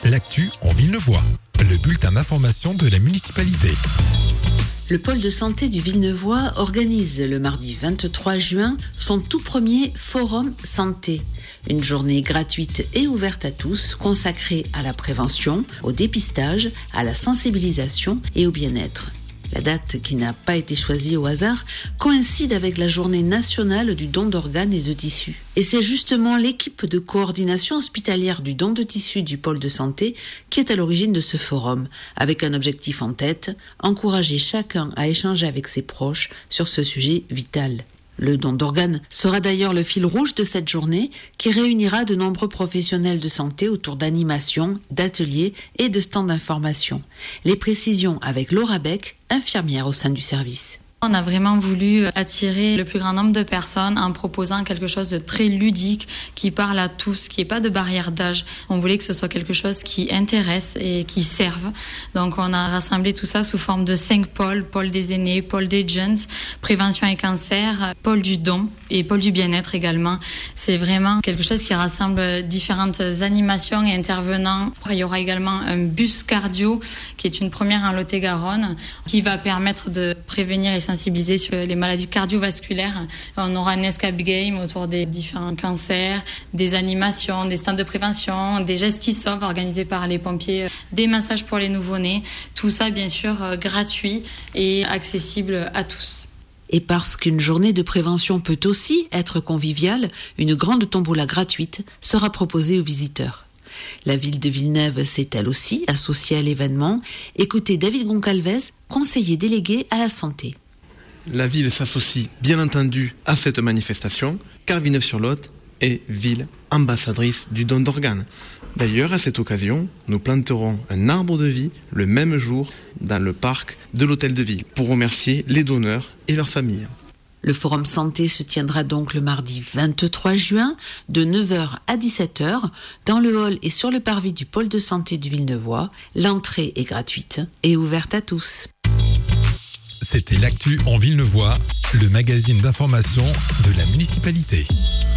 l'actu en Villeneuvois. Le bulletin d'information de la municipalité. Le pôle de santé du Villeneuvois organise le mardi 23 juin son tout premier Forum Santé. Une journée gratuite et ouverte à tous, consacrée à la prévention, au dépistage, à la sensibilisation et au bien-être. La date, qui n'a pas été choisie au hasard, coïncide avec la journée nationale du don d'organes et de tissus. Et c'est justement l'équipe de coordination hospitalière du don de tissus du pôle de santé qui est à l'origine de ce forum, avec un objectif en tête, encourager chacun à échanger avec ses proches sur ce sujet vital. Le don d'organes sera d'ailleurs le fil rouge de cette journée qui réunira de nombreux professionnels de santé autour d'animations, d'ateliers et de stands d'information. Les précisions avec Laura Beck, infirmière au sein du service. On a vraiment voulu attirer le plus grand nombre de personnes en proposant quelque chose de très ludique qui parle à tous, qui n'ait pas de barrière d'âge. On voulait que ce soit quelque chose qui intéresse et qui serve. Donc on a rassemblé tout ça sous forme de 5 pôles: pôle des aînés, pôle des jeunes, prévention et cancer, pôle du don et pôle du bien-être également. C'est vraiment quelque chose qui rassemble différentes animations et intervenants. Il y aura également un bus cardio qui est une première en Lot-et-Garonne qui va permettre de prévenir et sensibiliser sur les maladies cardiovasculaires. On aura un escape game autour des différents cancers, des animations, des stands de prévention, des gestes qui sauvent organisés par les pompiers, des massages pour les nouveau-nés. Tout ça, bien sûr, gratuit et accessible à tous. Et parce qu'une journée de prévention peut aussi être conviviale, une grande tombola gratuite sera proposée aux visiteurs. La ville de Villeneuve s'est elle aussi associée à l'événement. Écoutez David Goncalves, conseiller délégué à la santé. La ville s'associe bien entendu à cette manifestation, car Villeneuve-sur-Lot est ville ambassadrice du don d'organes. D'ailleurs, à cette occasion, nous planterons un arbre de vie le même jour dans le parc de l'hôtel de ville pour remercier les donneurs et leurs familles. Le Forum Santé se tiendra donc le mardi 23 juin de 9h à 17h dans le hall et sur le parvis du pôle de santé du Villeneuvois. L'entrée est gratuite et ouverte à tous. C'était l'actu en Villeneuvois, le magazine d'information de la municipalité.